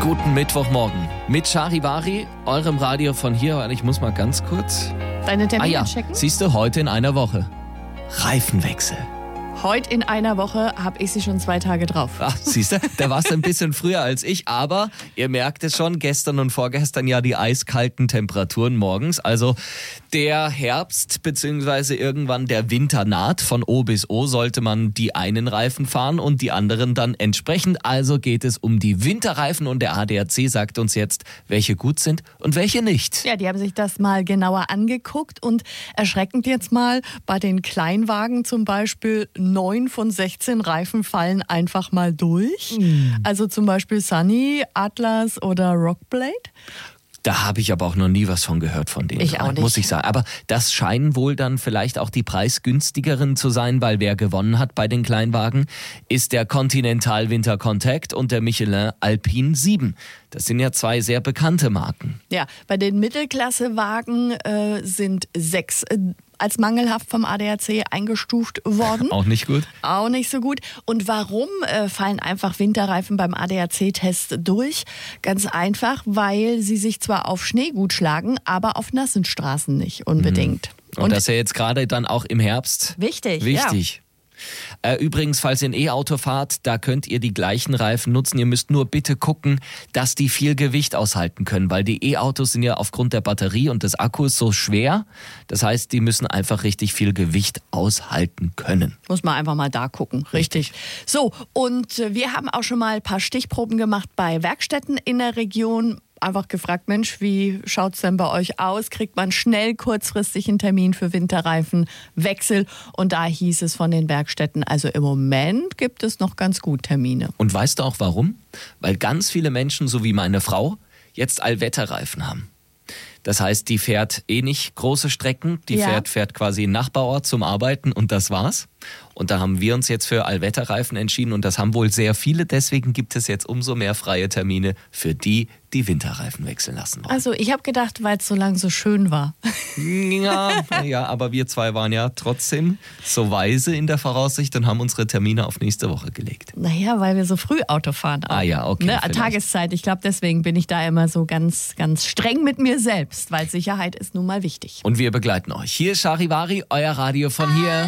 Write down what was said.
Guten Mittwochmorgen mit Charivari, eurem Radio von hier. Und ich muss mal ganz kurz... Deine Termine checken? Siehst du, heute in einer Woche. Reifenwechsel. Heute in einer Woche habe ich sie schon 2 Tage drauf. Ach, siehst du, da warst du ein bisschen früher als ich. Aber ihr merkt es schon, gestern und vorgestern ja die eiskalten Temperaturen morgens. Also der Herbst bzw. irgendwann der Winter naht. Von O bis O sollte man die einen Reifen fahren und die anderen dann entsprechend. Also geht es um die Winterreifen und der ADAC sagt uns jetzt, welche gut sind und welche nicht. Ja, die haben sich das mal genauer angeguckt und erschreckend jetzt mal bei den Kleinwagen zum Beispiel 9 von 16 Reifen fallen einfach mal durch. Also zum Beispiel Sunny, Atlas oder Rockblade. Da habe ich aber auch noch nie was von gehört von denen. Ich auch nicht. Muss ich sagen. Aber das scheinen wohl dann vielleicht auch die preisgünstigeren zu sein, weil wer gewonnen hat bei den Kleinwagen, ist der Continental Winter Contact und der Michelin Alpine 7. Das sind ja 2 sehr bekannte Marken. Ja, bei den Mittelklassewagen sind 6 als mangelhaft vom ADAC eingestuft worden. Auch nicht gut? Auch nicht so gut. Und warum fallen einfach Winterreifen beim ADAC-Test durch? Ganz einfach, weil sie sich zwar auf Schnee gut schlagen, aber auf nassen Straßen nicht unbedingt. Und das ist ja jetzt gerade dann auch im Herbst wichtig. Wichtig. Ja. Übrigens, falls ihr ein E-Auto fahrt, da könnt ihr die gleichen Reifen nutzen. Ihr müsst nur bitte gucken, dass die viel Gewicht aushalten können, weil die E-Autos sind ja aufgrund der Batterie und des Akkus so schwer. Das heißt, die müssen einfach richtig viel Gewicht aushalten können. Muss man einfach mal da gucken, richtig. So, und wir haben auch schon mal ein paar Stichproben gemacht bei Werkstätten in der Region. Einfach gefragt, Mensch, wie schaut's denn bei euch aus? Kriegt man schnell kurzfristig einen Termin für Winterreifenwechsel? Und da hieß es von den Werkstätten, also im Moment gibt es noch ganz gut Termine. Und weißt du auch warum? Weil ganz viele Menschen, so wie meine Frau, jetzt Allwetterreifen haben. Das heißt, die fährt nicht große Strecken, die fährt quasi in den Nachbarort zum Arbeiten und das war's. Und da haben wir uns jetzt für Allwetterreifen entschieden und das haben wohl sehr viele. Deswegen gibt es jetzt umso mehr freie Termine für die, die Winterreifen wechseln lassen wollen. Also ich habe gedacht, weil es so lang so schön war. Ja, aber wir 2 waren ja trotzdem so weise in der Voraussicht und haben unsere Termine auf nächste Woche gelegt. Naja, weil wir so früh Auto fahren. Auch. Ah ja, okay. Ne, Tageszeit, ich glaube, deswegen bin ich da immer so ganz, ganz streng mit mir selbst, weil Sicherheit ist nun mal wichtig. Und wir begleiten euch. Hier ist Charivari, euer Radio von hier.